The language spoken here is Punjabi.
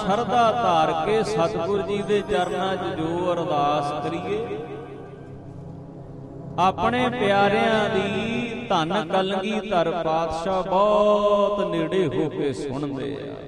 ਸ਼ਰਧਾ ਧਾਰ ਕੇ ਸਤਿਗੁਰ ਜੀ ਦੇ ਚਰਨਾਂ 'ਚ ਜੋ ਅਰਦਾਸ ਕਰੀਏ, ਆਪਣੇ ਪਿਆਰਿਆਂ ਦੀ ਧੰਨ ਕਲਗੀਧਰ ਪਾਤਸ਼ਾਹ ਬਹੁਤ ਨੇੜੇ ਹੋ ਕੇ ਸੁਣਦੇ ਆ।